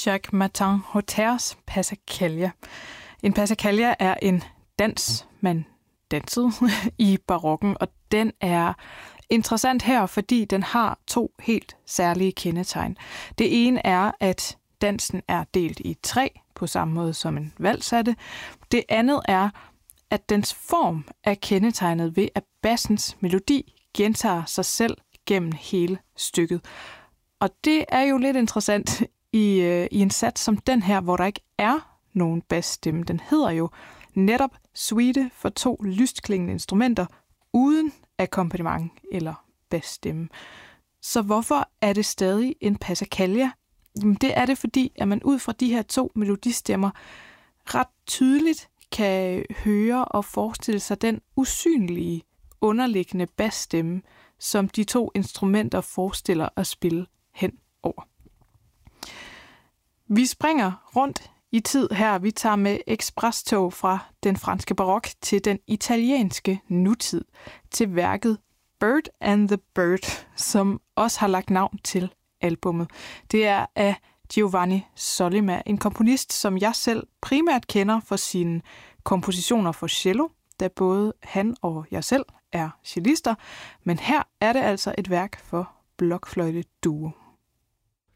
Jacques Martin Hotters Passacaglia. En passacaglia er en dans, man dansede i barokken, og den er interessant her, fordi den har 2 helt særlige kendetegn. Det ene er, at dansen er delt i 3, på samme måde som en vals er det. Det andet er, at dens form er kendetegnet ved, at bassens melodi gentager sig selv gennem hele stykket. Og det er jo lidt interessant i en sats som den her, hvor der ikke er nogen bassstemme. Den hedder jo netop Suite for 2 lystklingende instrumenter uden akkompagnement eller bassstemme. Så hvorfor er det stadig en passacaglia? Jamen det er det, fordi at man ud fra de her 2 melodistemmer ret tydeligt kan høre og forestille sig den usynlige, underliggende bassstemme, som de 2 instrumenter forestiller at spille hen over. Vi springer rundt i tid her. Vi tager med eksprestog fra den franske barok til den italienske nutid, til værket Bird and the Bird, som også har lagt navn til albummet. Det er af Giovanni Sollima, en komponist, som jeg selv primært kender for sine kompositioner for cello, da både han og jeg selv er cellister, men her er det altså et værk for blokfløjte duo.